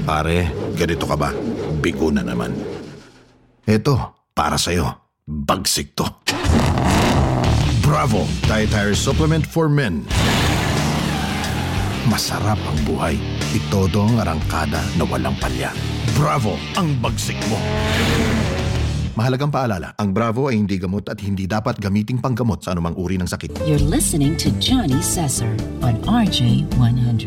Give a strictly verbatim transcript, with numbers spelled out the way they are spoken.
Pare, ganito ka ba? Bigo na naman. Eto, para sa'yo. Bagsik to. Bravo! Dietary Supplement for Men. Masarap ang buhay. Itodo ang arangkada na walang palya. Bravo! Ang bagsik mo. Mahalagang paalala, ang Bravo ay hindi gamot at hindi dapat gamiting panggamot sa anumang uri ng sakit. You're listening to Johnny Sesser on R J one hundred.